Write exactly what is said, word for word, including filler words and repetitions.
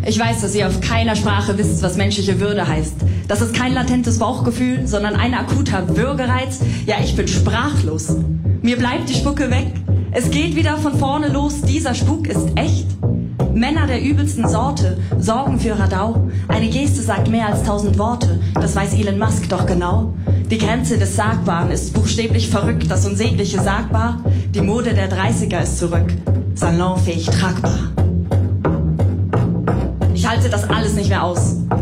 Ich weiß, dass ihr auf keiner Sprache wisst, was menschliche Würde heißt. Das ist kein latentes Bauchgefühl, sondern ein akuter Würgereiz. Ja, ich bin sprachlos. Mir bleibt die Spucke weg. Es geht wieder von vorne los. Dieser Spuk ist echt. Männer der übelsten Sorte sorgen für Radau. Eine Geste sagt mehr als tausend Worte. Das weiß Elon Musk doch genau. Die Grenze des Sagbaren ist buchstäblich verrückt. Das Unsägliche sagbar. Die Mode der dreißiger ist zurück. Salonfähig tragbar. Ich halte das alles nicht mehr aus.